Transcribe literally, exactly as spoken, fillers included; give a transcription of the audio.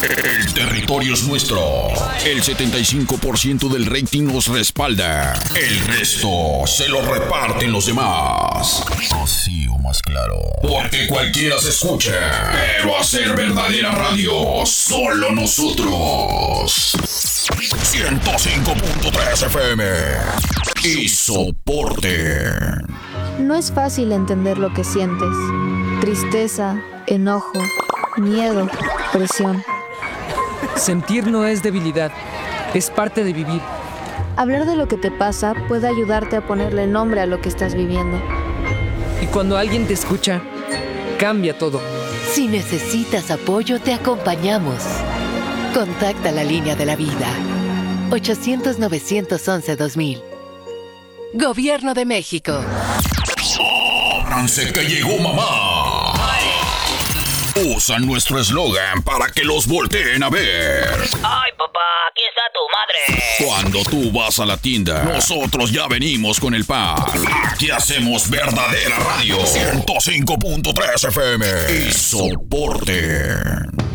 El territorio es nuestro. El setenta y cinco por ciento del rating nos respalda. El resto se lo reparten los demás. Así o más claro. Porque cualquiera se escucha. Pero hacer verdadera radio, solo nosotros. ciento cinco punto tres F M. Y soporte. No es fácil entender lo que sientes. Tristeza, enojo, miedo, presión. Sentir no es debilidad, es parte de vivir. Hablar de lo que te pasa puede ayudarte a ponerle nombre a lo que estás viviendo. Y cuando alguien te escucha, cambia todo. Si necesitas apoyo, te acompañamos. Contacta la línea de la vida. ochocientos, novecientos once, dos mil. Gobierno de México. ¡Ábranse que llegó mamá! Usan nuestro eslogan para que los volteen a ver. ¡Ay, papá! ¡Aquí está tu madre! Cuando tú vas a la tienda, nosotros ya venimos con el pan. Aquí hacemos verdadera radio. ciento cinco punto tres F M. Y soporte.